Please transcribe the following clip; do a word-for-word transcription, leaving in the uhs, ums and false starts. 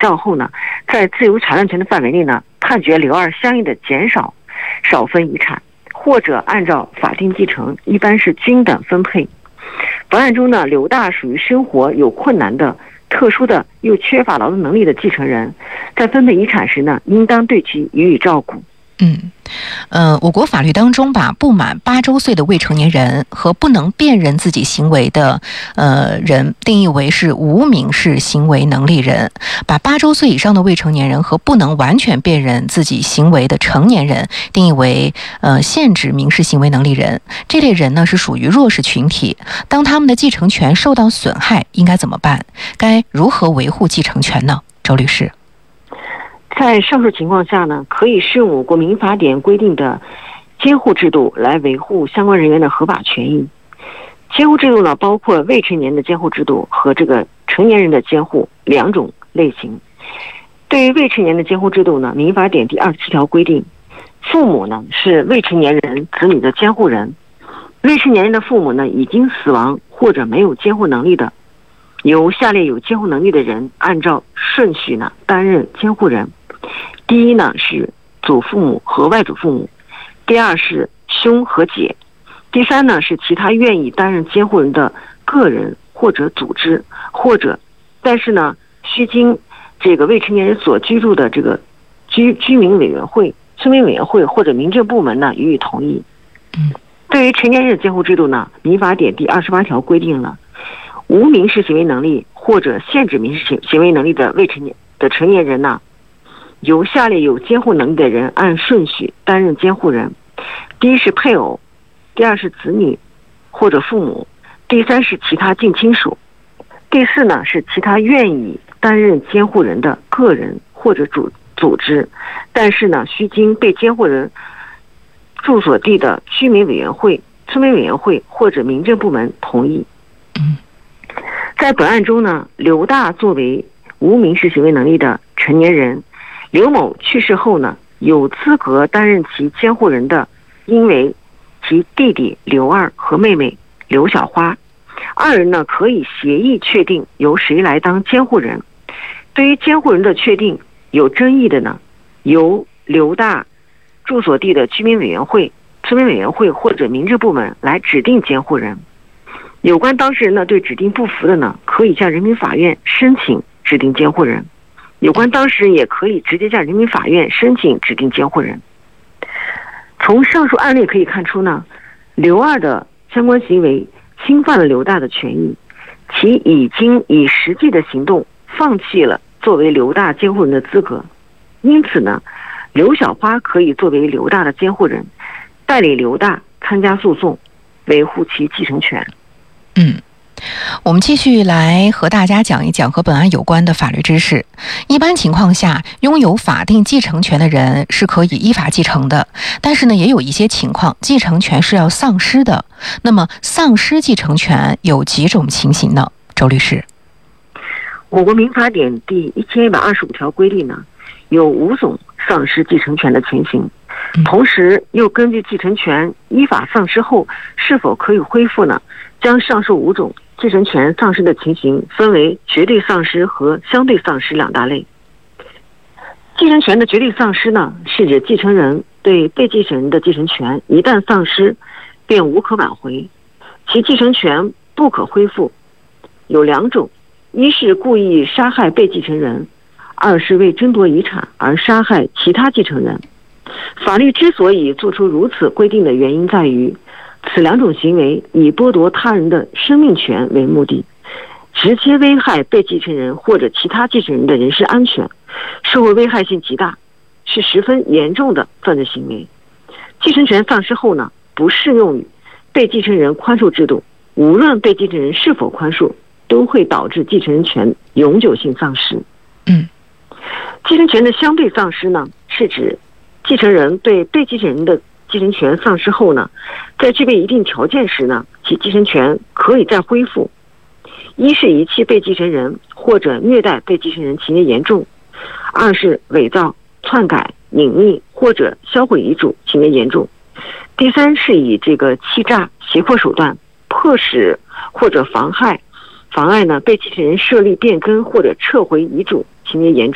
照后呢，在自由查证权的范围内呢，判决刘二相应的减少少分遗产，或者按照法定继承，一般是均等分配。本案中呢，刘大属于生活有困难的、特殊的又缺乏劳动能力的继承人，在分配遗产时呢，应当对其予以照顾。 嗯，呃，我国法律当中把不满八周岁的未成年人和不能辨认自己行为的呃人定义为是无民事行为能力人，把八周岁以上的未成年人和不能完全辨认自己行为的成年人定义为呃限制民事行为能力人。这类人呢是属于弱势群体，当他们的继承权受到损害，应该怎么办？该如何维护继承权呢？周律师。 在上述情况下呢，可以适用我国民法典规定的监护制度来维护相关人员的合法权益。监护制度呢，包括未成年的监护制度和这个成年人的监护两种类型。对于未成年的监护制度呢，民法典第二十七条规定，父母呢是未成年人子女的监护人，未成年人的父母呢已经死亡或者没有监护能力的，由下列有监护能力的人按照顺序呢担任监护人。第一呢是祖父母和外祖父母，第二是兄和姐，第三呢是其他愿意担任监护人的个人或者组织，或者但是呢需经这个未成年人所居住的这个居居民委员会、村民委员会或者民政部门呢予以同意。对于成年人的监护制度呢，民法典第二十八条规定了，无民事行为能力或者限制民事行行为能力的未成年的成年人呢，由下列有监护能力的人按顺序担任监护人。第一是配偶，第二是子女或者父母，第三是其他近亲属，第四呢是其他愿意担任监护人的个人或者组组织，但是呢需经被监护人住所地的居民委员会、村民委员会或者民政部门同意。在本案中呢，刘大作为无民事行为能力的成年人，刘某去世后呢，有资格担任其监护人的，因为其弟弟刘二和妹妹刘小花，二人呢可以协议确定由谁来当监护人。对于监护人的确定有争议的呢，由刘大住所地的居民委员会、村民委员会或者民政部门来指定监护人。有关当事人呢对指定不服的呢，可以向人民法院申请指定监护人。有关当事人也可以直接向人民法院申请指定监护人。从上述案例可以看出呢，刘二的相关行为侵犯了刘大的权益，其已经以实际的行动放弃了作为刘大监护人的资格。因此呢，刘小花可以作为刘大的监护人，代理刘大参加诉讼，维护其继承权。 嗯，我们继续来和大家讲一讲和本案有关的法律知识。一般情况下，拥有法定继承权的人是可以依法继承的，但是呢，也有一些情况继承权是要丧失的。那么，丧失继承权有几种情形呢？周律师。 我国民法典第一千一百二十五条规定呢，有五种丧失继承权的情形，同时又根据继承权依法丧失后是否可以恢复呢，将上述五种继承权丧失的情形分为绝对丧失和相对丧失两大类。继承权的绝对丧失呢，是指继承人对被继承人的继承权一旦丧失便无可挽回，其继承权不可恢复。有两种，一是故意杀害被继承人，二是为争夺遗产而杀害其他继承人。法律之所以做出如此规定的原因在于，此两种行为以剥夺他人的生命权为目的，直接危害被继承人或者其他继承人的人身安全，社会危害性极大，是十分严重的犯罪行为。继承权丧失后呢，不适用于被继承人宽恕制度，无论被继承人是否宽恕，都会导致继承人权永久性丧失。 嗯， 继承权的相对丧失呢，是指继承人对被继承人的继承权丧失后呢，在具备一定条件时呢，其继承权可以再恢复。一是遗弃被继承人或者虐待被继承人情节严重，二是伪造、篡改、隐匿或者销毁遗嘱情节严重，第三是以这个欺诈、胁迫手段迫使或者妨害、妨碍呢被继承人设立变更或者撤回遗嘱情节严重。